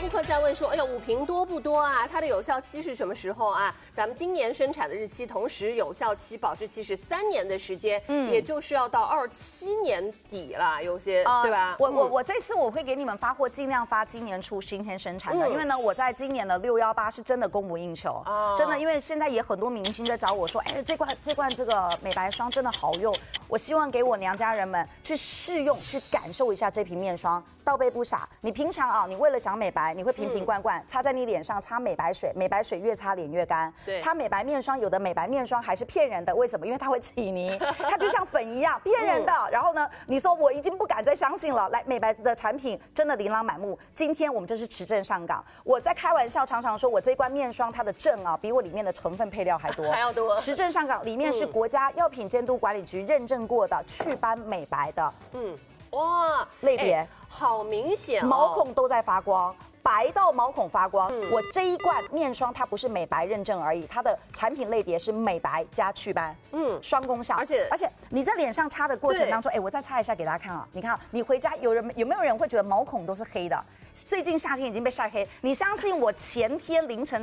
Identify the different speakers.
Speaker 1: 顾客在问说，哎呀，5瓶多不多啊？它的有效期是什么时候啊？咱们今年生产的日期，同时有效期、保质期是3年的时间，也就是要到27年底了，有些对吧？
Speaker 2: 我这次我会给你们发货，尽量发今年初今天生产的，因为呢，我在今年的618是真的供不应求，真的，因为现在也很多明星在找我说，哎，这罐这个美白霜真的好用，我希望给我娘家人们去试用，去感受一下这瓶面霜，倒杯不傻。你平常啊，你为了想美白，你会瓶瓶罐罐擦在你脸上，擦美白水，美白水越擦脸越干。
Speaker 1: 对，
Speaker 2: 擦美白面霜，有的美白面霜还是骗人的，为什么？因为它会起泥，它就像粉一样，骗人的。然后呢，你说我已经不敢再相信了。来，美白的产品真的琳琅满目。今天我们就是持证上岗。我在开玩笑，常常说我这罐面霜它的证啊，比我里面的成分配料还多，
Speaker 1: 还要多。
Speaker 2: 持证上岗，里面是国家药品监督管理局认证过的祛斑美白的。
Speaker 1: 哇，
Speaker 2: 类别
Speaker 1: 好明显哦，
Speaker 2: 毛孔都在发光。白到毛孔发光，我这一罐面霜它不是美白认证而已，它的产品类别是美白加祛斑，双功效。而且你在脸上擦的过程当中，哎，我再擦一下给大家看啊，你看啊，你回家有没有人会觉得毛孔都是黑的？最近夏天已经被晒黑，你相信我前天凌晨